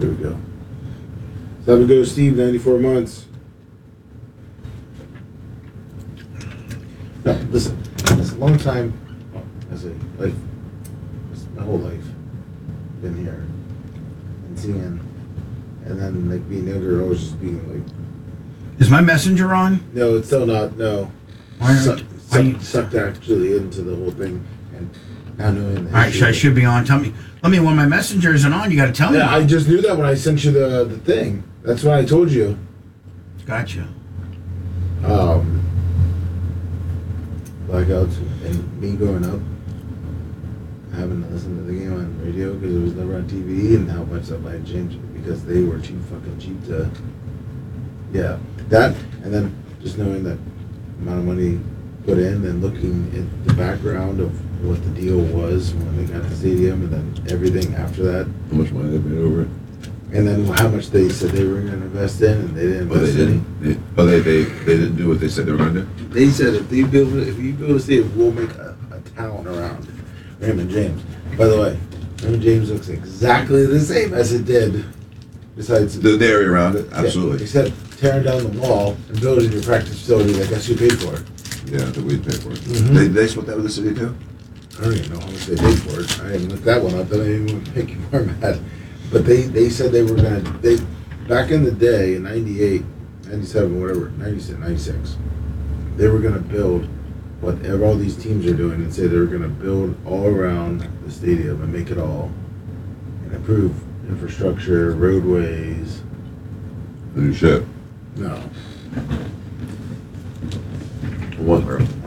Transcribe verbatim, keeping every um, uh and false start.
There we go. So have a go, Steve. Ninety-four months. No, listen. It's a long time. As a life, it's my whole life, been here and seeing, and then like being younger, always just being like. Is my messenger on? No, it's still not. No. Why Suck, aren't- why suck, you- sucked actually into the whole thing, and now knowing that. Actually, I should be on. Tell me. Let me when my messenger isn't on. You got to tell me. Yeah, I just knew that when I sent you the the thing. That's what I told you. Gotcha. Um, blackouts and me growing up, having to listen to the game on radio because it was never on T V, and how much that might change because they were too fucking cheap to. Yeah, that, and then just knowing that amount of money put in, and looking at the background of what the deal was when they got the stadium, and then everything after that, How much money they made over it? and then how much they said they were going to invest in, and they didn't But they invest any. didn't. They, but they, they they didn't do what they said they were going to do. They said if they build, if you build a stadium, we'll make a, a town around Raymond James. By the way, Raymond James looks exactly the same as it did. Besides The, the area around it, yeah, absolutely. except tearing down the wall and building your practice facility like that's who paid for it. Yeah, that we paid for it. Mhm. They they split that with the city too. I don't even know how much they paid for it. I didn't look that one up. Then I didn't even make you more mad. But they, they said they were gonna they back in the day in ninety-eight, ninety-seven, whatever, ninety-six, ninety-six, they were gonna build what all these teams are doing and say they were gonna build all around the stadium and make it all and improve infrastructure, roadways. The new ship. No. One girl.